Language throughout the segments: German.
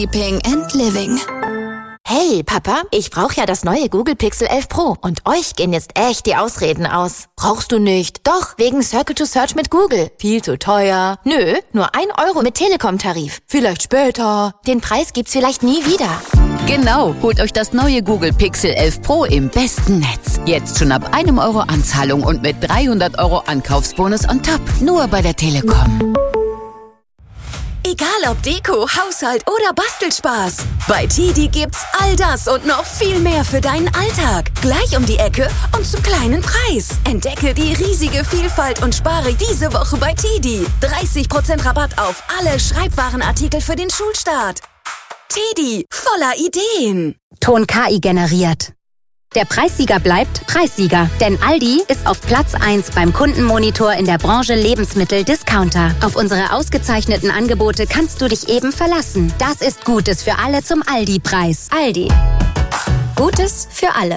Keeping and Living. Hey, Papa, ich brauche ja das neue Google Pixel 11 Pro und euch gehen jetzt echt die Ausreden aus. Brauchst du nicht? Doch, wegen Circle to Search mit Google. Viel zu teuer. Nö, nur 1 Euro mit Telekom-Tarif. Vielleicht später. Den Preis gibt's vielleicht nie wieder. Genau, holt euch das neue Google Pixel 11 Pro im besten Netz. Jetzt schon ab 1 Euro Anzahlung und mit 300 Euro Ankaufsbonus on top. Nur bei der Telekom. Egal ob Deko, Haushalt oder Bastelspaß. Bei TIDI gibt's all das und noch viel mehr für deinen Alltag. Gleich um die Ecke und zum kleinen Preis. Entdecke die riesige Vielfalt und spare diese Woche bei TIDI. 30% Rabatt auf alle Schreibwarenartikel für den Schulstart. TIDI, voller Ideen. Ton KI generiert. Der Preissieger bleibt Preissieger, denn Aldi ist auf Platz 1 beim Kundenmonitor in der Branche Lebensmittel-Discounter. Auf unsere ausgezeichneten Angebote kannst du dich eben verlassen. Das ist Gutes für alle zum Aldi-Preis. Aldi. Gutes für alle.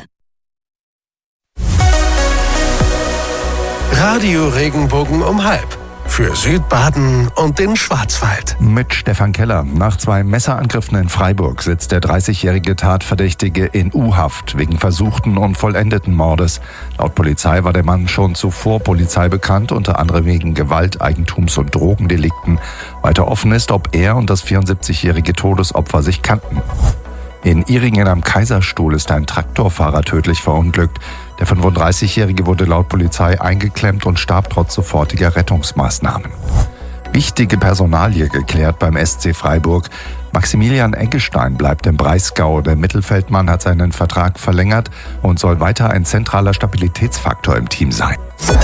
Radio Regenbogen um 12:30. Für Südbaden und den Schwarzwald. Mit Stefan Keller. Nach 2 Messerangriffen in Freiburg sitzt der 30-jährige Tatverdächtige in U-Haft wegen versuchten und vollendeten Mordes. Laut Polizei war der Mann schon zuvor Polizei bekannt, unter anderem wegen Gewalt-, Eigentums- und Drogendelikten. Weiter offen ist, ob er und das 74-jährige Todesopfer sich kannten. In Ihringen am Kaiserstuhl ist ein Traktorfahrer tödlich verunglückt. Der 35-Jährige wurde laut Polizei eingeklemmt und starb trotz sofortiger Rettungsmaßnahmen. Wichtige Personalie geklärt beim SC Freiburg. Maximilian Eggestein bleibt im Breisgau. Der Mittelfeldmann hat seinen Vertrag verlängert und soll weiter ein zentraler Stabilitätsfaktor im Team sein.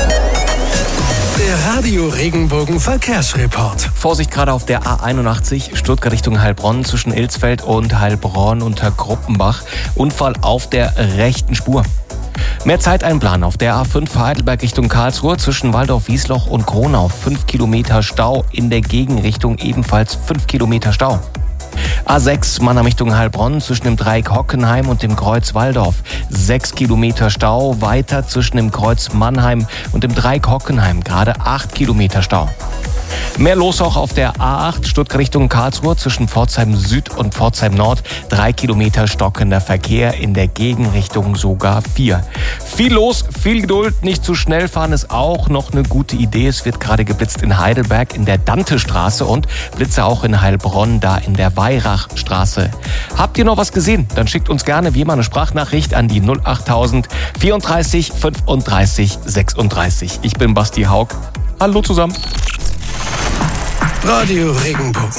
Der Radio Regenbogen Verkehrsreport. Vorsicht gerade auf der A81 Stuttgart Richtung Heilbronn zwischen Ilsfeld und Heilbronn unter Gruppenbach. Unfall auf der rechten Spur. Mehr Zeit einplanen auf der A5 Heidelberg Richtung Karlsruhe zwischen Waldorf-Wiesloch und Kronau. 5 Kilometer Stau, in der Gegenrichtung ebenfalls 5 Kilometer Stau. A6 Mannheim Richtung Heilbronn zwischen dem Dreieck Hockenheim und dem Kreuz Walldorf. 6 Kilometer Stau, weiter zwischen dem Kreuz Mannheim und dem Dreieck Hockenheim. Gerade 8 Kilometer Stau. Mehr los auch auf der A8 Stuttgart Richtung Karlsruhe zwischen Pforzheim Süd und Pforzheim Nord. 3 Kilometer stockender Verkehr, in der Gegenrichtung sogar 4. Viel los, viel Geduld, nicht zu schnell fahren ist auch noch eine gute Idee. Es wird gerade geblitzt in Heidelberg in der Dantestraße und Blitze auch in Heilbronn, da in der Weirachstraße. Habt ihr noch was gesehen? Dann schickt uns gerne wie immer eine Sprachnachricht an die 08000 34 35 36. Ich bin Basti Haug. Hallo zusammen. Radio Regenbogen.